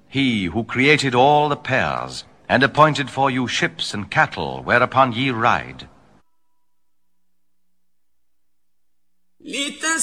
he who created all the pairs, and appointed for you ships and cattle whereupon ye ride.